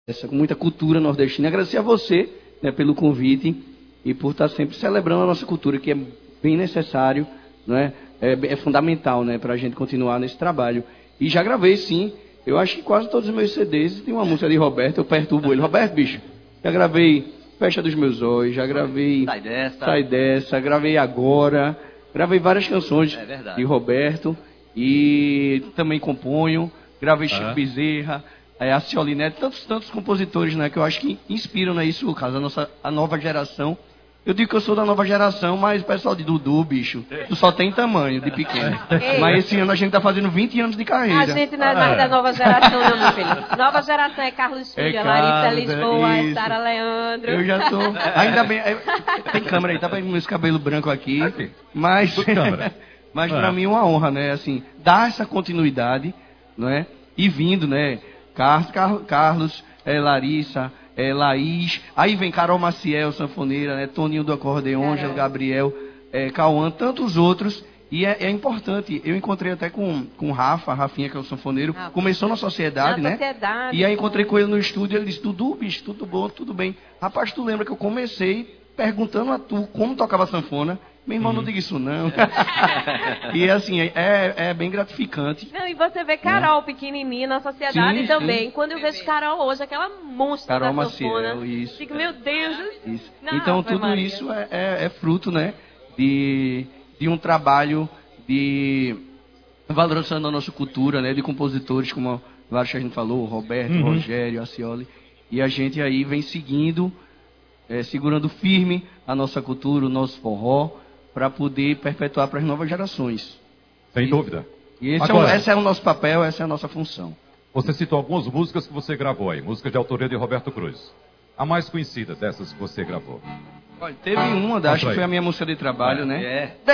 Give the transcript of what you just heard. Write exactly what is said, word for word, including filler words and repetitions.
essa, com muita cultura nordestina. Agradecer a você, né, pelo convite e por estar sempre celebrando a nossa cultura, que é bem necessário, não é? É, é fundamental, né, para a gente continuar nesse trabalho. E já gravei, sim. Eu acho que quase todos os meus C Ds tem uma música de Roberto, eu perturbo ele. Roberto, bicho, já gravei Fecha dos Meus Olhos, já gravei Sai Dessa, Sai Dessa, gravei Agora, gravei várias canções é de Roberto e também componho, gravei Chico Ah. Bezerra, é, Acioli Neto, tantos, tantos compositores, né, que eu acho que inspiram, né, isso, caso, a, nossa, a nova geração. Eu digo que eu sou da nova geração, mas o pessoal de Dudu, bicho, tu só tem tamanho de pequeno. Ei. Mas esse ano a gente tá fazendo vinte anos de carreira. A gente não é mais da nova geração, não, meu filho. Nova geração é Carlos É Filho, Larissa Carlos, Lisboa, é isso. Sara Leandro. Eu já tô. Ainda bem. é, Tem câmera aí, tá vendo meus cabelos brancos aqui. Aqui. Mas. Tudo câmera. Mas Ah. pra mim é uma honra, né? Assim, dar essa continuidade, não é? E vindo, né? Carlos, Car- Carlos é, Larissa, é, Laís. Aí vem Carol Maciel, sanfoneira, né? Toninho do acordeon, Caramba. Ângelo Gabriel, é, Cauã, tantos outros. E é, é importante. Eu encontrei até com com o Rafa, Rafinha, que é o sanfoneiro. Ah, Começou na sociedade, na né? sociedade, E aí pô. encontrei com ele no estúdio, ele disse, Dudu, bicho, tudo bom, tudo bem. Rapaz, tu lembra que eu comecei perguntando a tu como tocava sanfona? Meu irmão, não diga isso não. E assim, é, é bem gratificante. Não, e você vê Carol pequenininha na sociedade Sim, também. sim. Quando eu vejo Carol hoje, aquela monstro Carol da sanfona. Maciel, isso. Digo, meu Deus. Isso. Não, Então Ave tudo Maria. isso é, é- é fruto, né, de, de um trabalho de valoração da nossa cultura, né, de compositores como vários que a gente falou, Roberto, Uhum. Rogério, Acioli. E a gente aí vem seguindo, é, segurando firme a nossa cultura, o nosso forró, para poder perpetuar para as novas gerações. Sem dúvida. E esse, é o, Agora- esse é o nosso papel, essa é a nossa função. Você citou algumas músicas que você gravou aí, músicas de autoria de Roberto Cruz. A mais conhecida dessas que você gravou. Olha, teve uma, da, acho Mostra que foi aí. a minha música de trabalho, né? É.